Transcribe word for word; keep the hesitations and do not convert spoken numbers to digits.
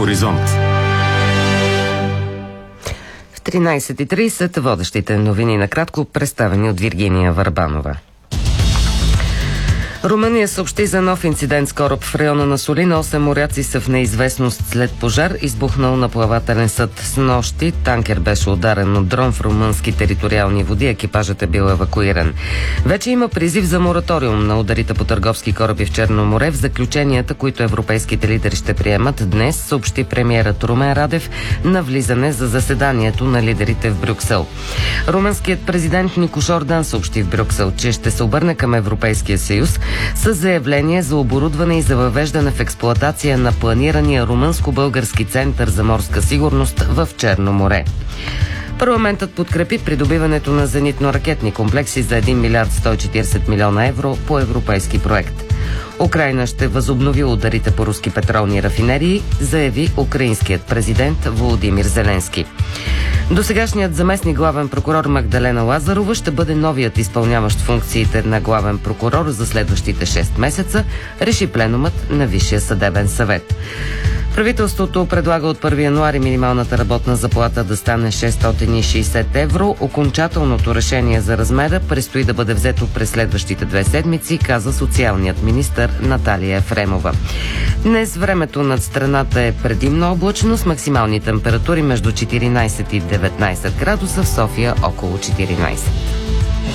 Хоризонт. В тринайсет и трийсет водещите новини накратко, представени от Виргиния Върбанова. Румъния съобщи за нов инцидент с кораб в района на Солин. осем моряци са в неизвестност след пожар, избухнал на плавателен съд. С нощи танкер беше ударен от дрон в румънски териториални води. Екипажът е бил евакуиран. Вече има призив за мораториум на ударите по търговски кораби в Черно море. В заключенията, които европейските лидери ще приемат днес, съобщи премиерът Румен Радев на влизане за заседанието на лидерите в Брюксел. Румънският президент Никош Ордан съобщи в Брюксел, че ще се обърне към Европейския съюз с заявление за оборудване и за въвеждане в експлоатация на планирания румънско-български център за морска сигурност в Черно море. Парламентът подкрепи придобиването на зенитно-ракетни комплекси за един милиард сто и четирийсет милиона евро по европейски проект. Украйна ще възобнови ударите по руски петролни рафинерии, заяви украинският президент Володимир Зеленски. Досегашният заместник главен прокурор Магдалена Лазарова ще бъде новият изпълняващ функциите на главен прокурор за следващите шест месеца, реши пленумът на Висшия съдебен съвет. Правителството предлага от първи януари минималната работна заплата да стане шестстотин и шейсет евро. Окончателното решение за размера предстои да бъде взето през следващите две седмици, каза социалният министър Наталия Ефремова. Днес времето над страната е предимно облачно с максимални температури между четиринайсет и деветнайсет градуса, в София около четиринайсет.